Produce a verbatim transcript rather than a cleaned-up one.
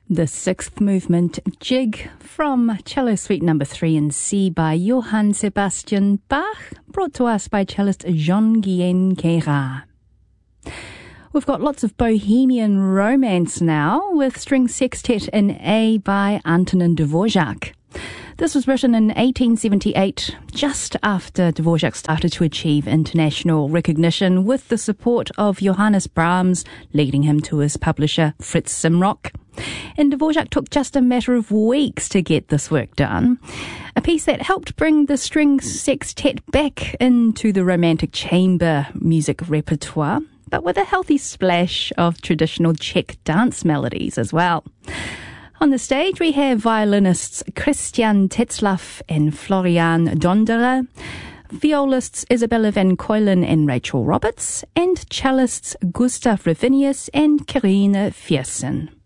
The sixth movement, Jig, from Cello Suite Number three in C by Johann Sebastian Bach, brought to us by cellist Jean-Guyen Queyras. We've got lots of bohemian romance now, with string sextet in A by Antonin Dvorak. This was written in eighteen seventy-eight, just after Dvorak started to achieve international recognition with the support of Johannes Brahms, leading him to his publisher Fritz Simrock. And Dvorak took just a matter of weeks to get this work done, a piece that helped bring the string sextet back into the romantic chamber music repertoire, but with a healthy splash of traditional Czech dance melodies as well. On the stage, we have violinists Christian Tetzlaff and Florian Donderer, violists Isabella van Keulen and Rachel Roberts, and cellists Gustav Ravinius and Karine Viersen.